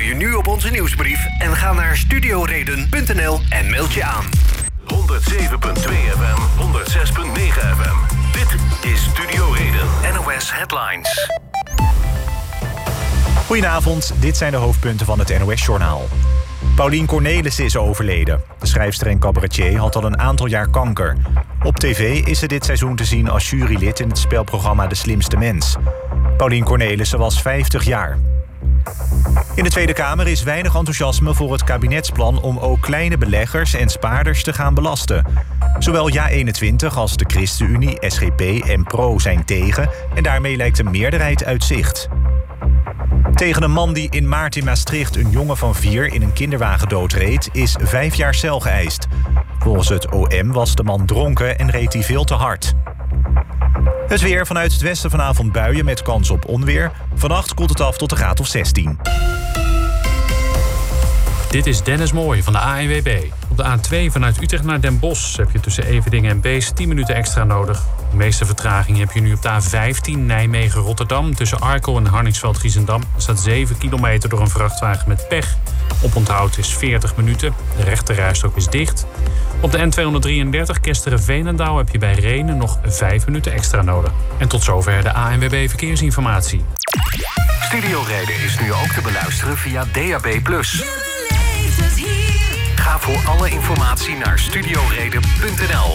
je nu op onze nieuwsbrief en ga naar studioreden.nl en meld je aan. 107.2 FM, 106.9 FM. Dit is Studio Reden. NOS Headlines. Goedenavond, dit zijn de hoofdpunten van het NOS-journaal. Paulien Cornelissen is overleden. De schrijfster en cabaretier had al een aantal jaar kanker. Op tv is ze dit seizoen te zien als jurylid in het spelprogramma De Slimste Mens. Paulien Cornelissen was 50 jaar. In de Tweede Kamer is weinig enthousiasme voor het kabinetsplan om ook kleine beleggers en spaarders te gaan belasten. Zowel JA21 als de ChristenUnie, SGP en PRO zijn tegen en daarmee lijkt een meerderheid uit zicht. Tegen een man die in maart in Maastricht een jongen van 4 in een kinderwagen doodreed is 5 jaar cel geëist. Volgens het OM was de man dronken en reed hij veel te hard. Het weer: vanuit het westen vanavond buien met kans op onweer. Vannacht koelt het af tot een graad of 16. Dit is Dennis Mooij van de ANWB. Op de A2 vanuit Utrecht naar Den Bosch heb je tussen Everdingen en Beest 10 minuten extra nodig. De meeste vertraging heb je nu op de A15 Nijmegen-Rotterdam. Tussen Arkel en Harningsveld-Giessendam staat 7 kilometer door een vrachtwagen met pech. Oponthoud is 40 minuten. De rechterrijstrook is dicht. Op de N233 Kesteren-Veenendaal heb je bij Rhenen nog 5 minuten extra nodig. En tot zover de ANWB Verkeersinformatie. Studio Reden is nu ook te beluisteren via DAB+. Ga voor alle informatie naar studioreden.nl.